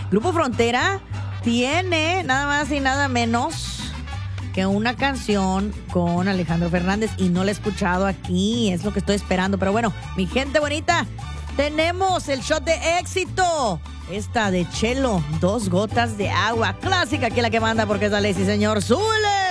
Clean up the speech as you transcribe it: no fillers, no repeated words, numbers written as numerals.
Grupo Frontera tiene nada más y nada menos que una canción con Alejandro Fernández y no la he escuchado aquí, es lo que estoy esperando. Pero bueno, mi gente bonita, tenemos el shot de éxito. Esta de Chelo, 2 gotas de agua, clásica, que es la que manda porque es la ley, sí señor. ¡Súbele!